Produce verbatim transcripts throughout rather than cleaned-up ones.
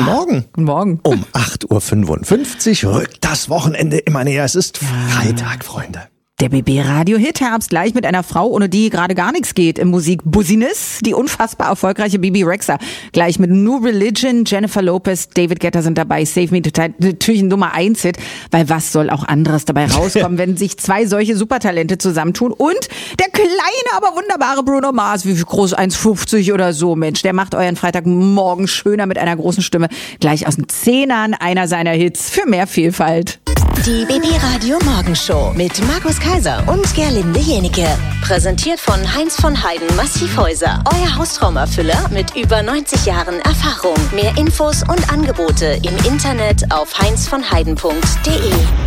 Guten Morgen. Guten Morgen. Um acht Uhr fünfundfünfzig rückt das Wochenende immer näher. Es ist Freitag, Freunde. Der B B-Radio-Hit Herbst gleich mit einer Frau, ohne die gerade gar nichts geht im Musikbusiness. Die unfassbar erfolgreiche Bibi Rexha. Gleich mit New Religion, Jennifer Lopez, David Guetta sind dabei. Save Me total, natürlich ein Nummer eins Hit. Weil was soll auch anderes dabei rauskommen, wenn sich zwei solche Supertalente zusammentun? Und der kleine, aber wunderbare Bruno Mars, wie groß, eins fünfzig oder so, Mensch. Der macht euren Freitagmorgen schöner mit einer großen Stimme. Gleich aus den Zehnern einer seiner Hits für mehr Vielfalt. Die B B-Radio Morgenshow mit Markus Kaiser und Gerlinde Jenike. Präsentiert von Heinz von Heiden Massivhäuser. Euer Haustraumerfüller mit über neunzig Jahren Erfahrung. Mehr Infos und Angebote im Internet auf heinz von heiden punkt de.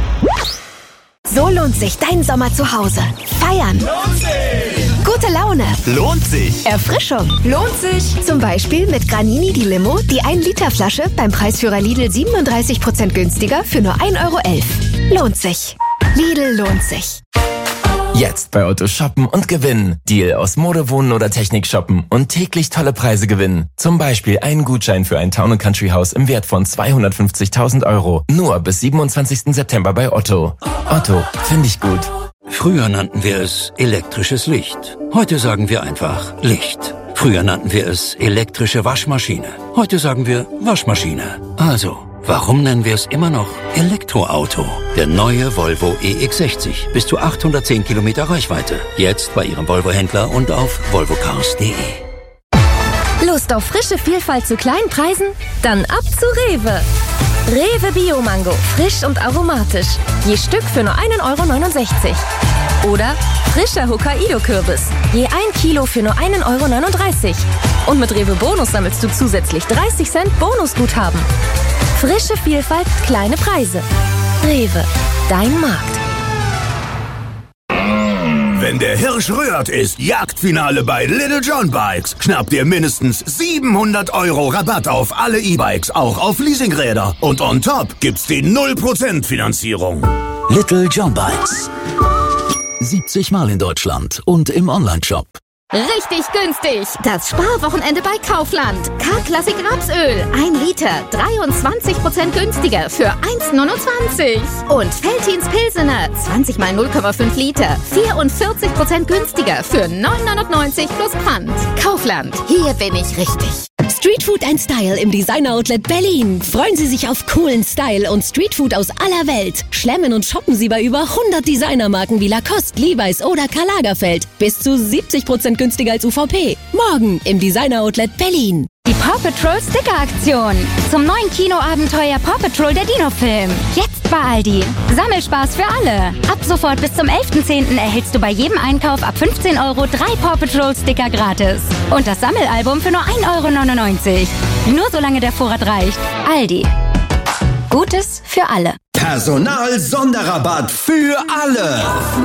So lohnt sich dein Sommer zu Hause. Feiern. Lohnt sich. Gute Laune. Lohnt sich. Erfrischung. Lohnt sich. Zum Beispiel mit Granini die Limo, die ein Liter Flasche beim Preisführer Lidl siebenunddreißig Prozent günstiger für nur ein Euro elf. Lohnt sich. Lidl lohnt sich. Jetzt bei Otto shoppen und gewinnen. Deal aus Mode, Wohnen oder Technik shoppen und täglich tolle Preise gewinnen. Zum Beispiel einen Gutschein für ein Town and Country Haus im Wert von zweihundertfünfzigtausend Euro. Nur bis siebenundzwanzigsten September bei Otto. Otto, finde ich gut. Früher nannten wir es elektrisches Licht. Heute sagen wir einfach Licht. Früher nannten wir es elektrische Waschmaschine. Heute sagen wir Waschmaschine. Also, warum nennen wir es immer noch Elektroauto? Der neue Volvo E X sechzig. Bis zu achthundertzehn Kilometer Reichweite. Jetzt bei Ihrem Volvo-Händler und auf volvo cars punkt de. Lust auf frische Vielfalt zu kleinen Preisen? Dann ab zu Rewe. Rewe Bio-Mango. Frisch und aromatisch. Je Stück für nur ein Euro neunundsechzig. Oder frischer Hokkaido-Kürbis. Je ein Kilo für nur ein Euro neununddreißig. Und mit Rewe Bonus sammelst du zusätzlich dreißig Cent Bonusguthaben. Frische Vielfalt, kleine Preise. Rewe, dein Markt. Wenn der Hirsch rührt, ist Jagdfinale bei Little John Bikes. Schnappt ihr mindestens siebenhundert Euro Rabatt auf alle E-Bikes, auch auf Leasingräder. Und on top gibt's die null Prozent Finanzierung. Little John Bikes. siebzig Mal in Deutschland und im Onlineshop. Richtig günstig! Das Sparwochenende bei Kaufland. K-Klassik Rapsöl. ein Liter. dreiundzwanzig Prozent günstiger für eins neunundzwanzig. Und Veltins Pilsener. zwanzig mal null Komma fünf Liter. vierundvierzig Prozent günstiger für neun neunundneunzig plus Pfand. Kaufland. Hier bin ich richtig. Streetfood and Style im Designer Outlet Berlin. Freuen Sie sich auf coolen Style und Streetfood aus aller Welt. Schlemmen und shoppen Sie bei über hundert Designermarken wie Lacoste, Levi's oder Karl Lagerfeld. Bis zu siebzig Prozent günstiger als U V P. Morgen im Designer Outlet Berlin. Die Paw Patrol Sticker-Aktion. Zum neuen Kinoabenteuer Paw Patrol der Dino-Film. Jetzt bei Aldi. Sammelspaß für alle. Ab sofort bis zum elften zehnten erhältst du bei jedem Einkauf ab fünfzehn Euro drei Paw Patrol Sticker gratis. Und das Sammelalbum für nur ein Euro neunundneunzig. Nur solange der Vorrat reicht. Aldi. Gutes für alle. Personal-Sonderrabatt für alle.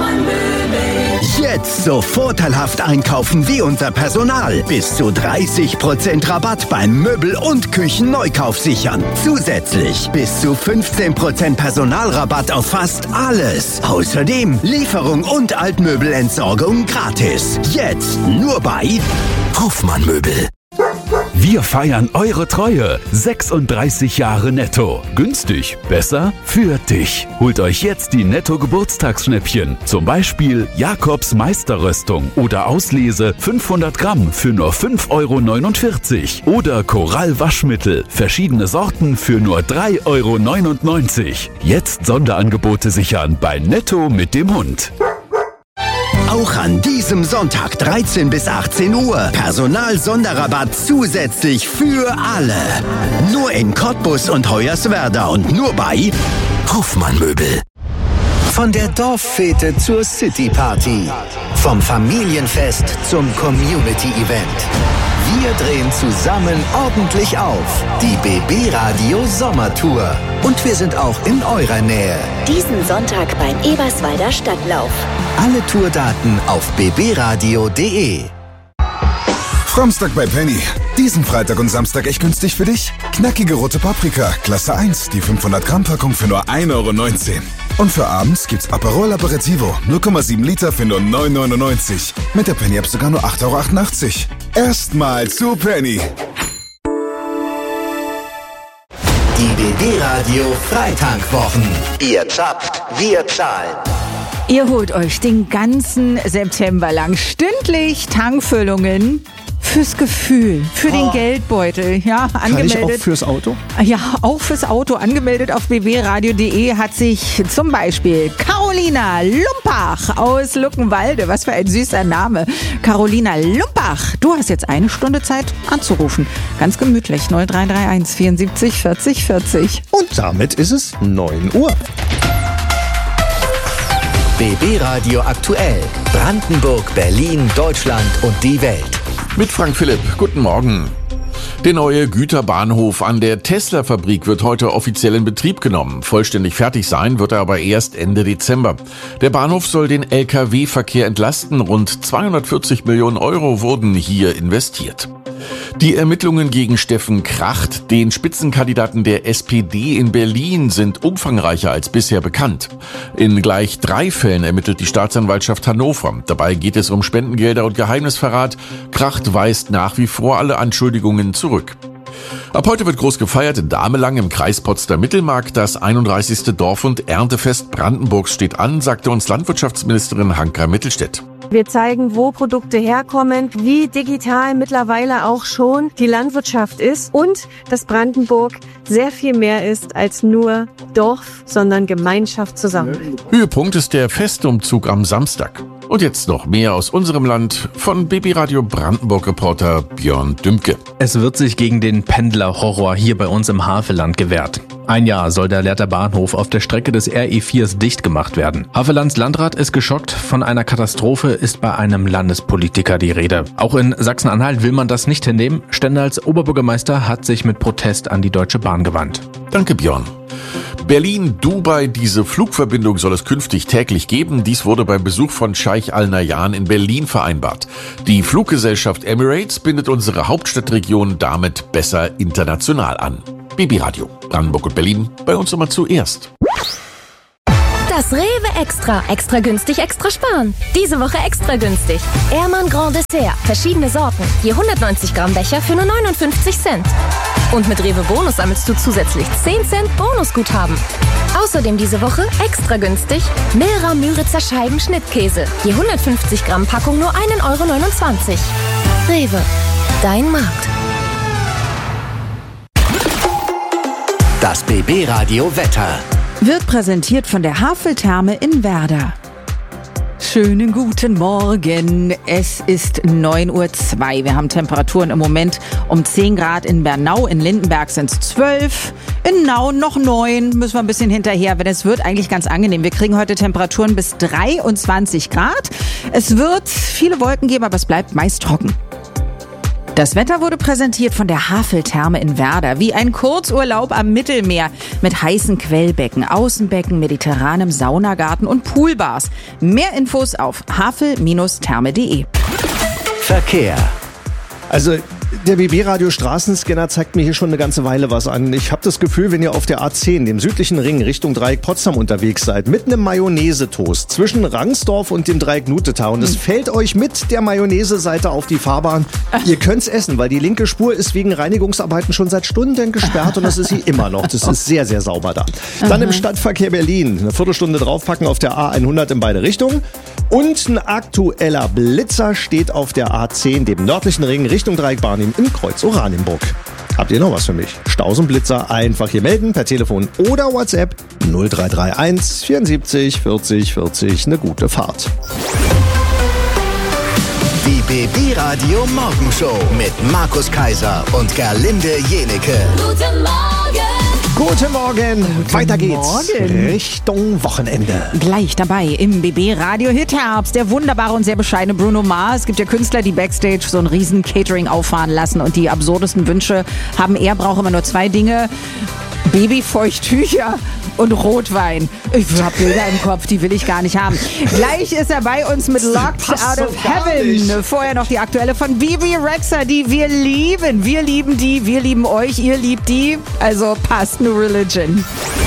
Jetzt so vorteilhaft einkaufen wie unser Personal. Bis zu dreißig Prozent Rabatt beim Möbel- und Küchenneukauf sichern. Zusätzlich bis zu fünfzehn Prozent Personalrabatt auf fast alles. Außerdem Lieferung und Altmöbelentsorgung gratis. Jetzt nur bei Hoffmann Möbel. Wir feiern eure Treue. sechsunddreißig Jahre Netto. Günstig, besser, für dich. Holt euch jetzt die Netto-Geburtstagsschnäppchen. Zum Beispiel Jakobs Meisterröstung oder Auslese fünfhundert Gramm für nur fünf Euro neunundvierzig. Oder Korall Waschmittel, verschiedene Sorten für nur drei Euro neunundneunzig. Jetzt Sonderangebote sichern bei Netto mit dem Hund. Auch an diesem Sonntag dreizehn bis achtzehn Uhr. Personal-Sonderrabatt zusätzlich für alle. Nur in Cottbus und Hoyerswerda und nur bei Hoffmann Möbel. Von der Dorffete zur City-Party. Vom Familienfest zum Community-Event. Wir drehen zusammen ordentlich auf. Die B B-Radio Sommertour. Und wir sind auch in eurer Nähe. Diesen Sonntag beim Eberswalder Stadtlauf. Alle Tourdaten auf b b radio punkt de. Fromstag bei Penny. Diesen Freitag und Samstag echt günstig für dich? Knackige rote Paprika, Klasse eins, die fünfhundert Gramm Packung für nur ein Euro neunzehn. Und für abends gibt's Aperol Aperitivo, null Komma sieben Liter für nur neun Euro neunundneunzig. Mit der Penny-App sogar nur acht Euro achtundachtzig. Erstmal zu Penny. Die B B Radio Freitankwochen. Ihr zapft, wir zahlen. Ihr holt euch den ganzen September lang stündlich Tankfüllungen fürs Gefühl, für den Oh. Geldbeutel. Ja, angemeldet. Kann ich auch fürs Auto? Ja, auch fürs Auto. Angemeldet auf b b radio punkt d e hat sich zum Beispiel Carolina Lumpach aus Luckenwalde. Was für ein süßer Name. Carolina Lumpach, du hast jetzt eine Stunde Zeit anzurufen. Ganz gemütlich. null drei drei eins vierundsiebzig vierzig vierzig. Und damit ist es neun Uhr. B B Radio aktuell. Brandenburg, Berlin, Deutschland und die Welt. Mit Frank Philipp, guten Morgen. Der neue Güterbahnhof an der Tesla-Fabrik wird heute offiziell in Betrieb genommen. Vollständig fertig sein wird er aber erst Ende Dezember. Der Bahnhof soll den L K W-Verkehr entlasten. Rund zweihundertvierzig Millionen Euro wurden hier investiert. Die Ermittlungen gegen Steffen Kracht, den Spitzenkandidaten der S P D in Berlin, sind umfangreicher als bisher bekannt. In gleich drei Fällen ermittelt die Staatsanwaltschaft Hannover. Dabei geht es um Spendengelder und Geheimnisverrat. Kracht weist nach wie vor alle Anschuldigungen zurück. Ab heute wird groß gefeiert in Damelang im Kreis Potsdam-Mittelmark. Das einunddreißigste Dorf- und Erntefest Brandenburgs steht an, sagte uns Landwirtschaftsministerin Hanka Mittelstädt. Wir zeigen, wo Produkte herkommen, wie digital mittlerweile auch schon die Landwirtschaft ist und dass Brandenburg sehr viel mehr ist als nur Dorf, sondern Gemeinschaft zusammen. Höhepunkt ist der Festumzug am Samstag. Und jetzt noch mehr aus unserem Land von B B Radio Brandenburg-Reporter Björn Dümke. Es wird sich gegen den Pendlerhorror hier bei uns im Havelland gewehrt. Ein Jahr soll der Lehrter Bahnhof auf der Strecke des R E vier dicht gemacht werden. Havellands Landrat ist geschockt. Von einer Katastrophe ist bei einem Landespolitiker die Rede. Auch in Sachsen-Anhalt will man das nicht hinnehmen. Stendals Oberbürgermeister hat sich mit Protest an die Deutsche Bahn gewandt. Danke, Björn. Berlin-Dubai, diese Flugverbindung soll es künftig täglich geben. Dies wurde beim Besuch von Scheich Al Nahyan in Berlin vereinbart. Die Fluggesellschaft Emirates bindet unsere Hauptstadtregion damit besser international an. B B Radio, Brandenburg und Berlin, bei uns immer zuerst. Das Rewe Extra. Extra günstig, extra sparen. Diese Woche extra günstig. Ehrmann Grand Dessert. Verschiedene Sorten. Je hundertneunzig Gramm Becher für nur neunundfünfzig Cent. Und mit Rewe Bonus sammelst du zusätzlich zehn Cent Bonusguthaben. Außerdem diese Woche extra günstig Milra Müritzer Scheiben Schnittkäse. Je hundertfünfzig Gramm Packung nur ein Euro neunundzwanzig. Rewe. Dein Markt. Das B B Radio Wetter. Wird präsentiert von der Haveltherme in Werder. Schönen guten Morgen. Es ist neun Uhr zwei. Wir haben Temperaturen im Moment um zehn Grad in Bernau. In Lindenberg sind es zwölf. In Nauen noch neun. Müssen wir ein bisschen hinterher, denn es wird eigentlich ganz angenehm. Wir kriegen heute Temperaturen bis dreiundzwanzig Grad. Es wird viele Wolken geben, aber es bleibt meist trocken. Das Wetter wurde präsentiert von der Haveltherme in Werder. Wie ein Kurzurlaub am Mittelmeer mit heißen Quellbecken, Außenbecken, mediterranem Saunagarten und Poolbars. Mehr Infos auf havel Bindestrich therme punkt de. Verkehr. Also der B B-Radio Straßenscanner zeigt mir hier schon eine ganze Weile was an. Ich habe das Gefühl, wenn ihr auf der A zehn, dem südlichen Ring, Richtung Dreieck Potsdam unterwegs seid, mit einem Mayonnaise-Toast zwischen Rangsdorf und dem Dreieck Nuteta und es fällt euch mit der Mayonnaise-Seite auf die Fahrbahn, ihr könnt's essen, weil die linke Spur ist wegen Reinigungsarbeiten schon seit Stunden gesperrt und das ist sie immer noch. Das ist sehr, sehr sauber da. Dann im Stadtverkehr Berlin, eine Viertelstunde draufpacken auf der A hundert in beide Richtungen. Und ein aktueller Blitzer steht auf der A zehn, dem nördlichen Ring, Richtung Dreieck Barnim im Kreuz Oranienburg. Habt ihr noch was für mich? Staus und Blitzer einfach hier melden per Telefon oder WhatsApp null drei drei eins vierundsiebzig vierzig vierzig. Eine gute Fahrt. Die B B-Radio Morgenshow mit Markus Kaiser und Gerlinde Jenecke. Guten Morgen! Guten Morgen, Guten weiter geht's Morgen. Richtung Wochenende. Gleich dabei im B B Radio Hit Herbst der wunderbare und sehr bescheidene Bruno Mars. Es gibt ja Künstler, die Backstage so ein riesen Catering auffahren lassen und die absurdesten Wünsche haben. Er braucht immer nur zwei Dinge: Babyfeuchttücher und Rotwein. Ich hab Bilder im Kopf, die will ich gar nicht haben. Gleich ist er bei uns mit Locked passt Out doch of gar Heaven. nicht. Vorher noch die aktuelle von Bibi Rexha, die wir lieben. Wir lieben die, wir lieben euch, ihr liebt die. Also passt, New Religion.